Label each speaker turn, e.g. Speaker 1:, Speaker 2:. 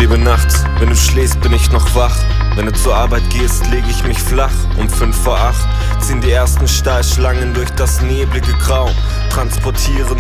Speaker 1: lebe nachts, wenn du schläfst, bin ich noch wach. Wenn du zur Arbeit gehst, lege ich mich flach. Um 5 vor 8 ziehen die ersten Stahlschlangen durch das neblige Grau, transportieren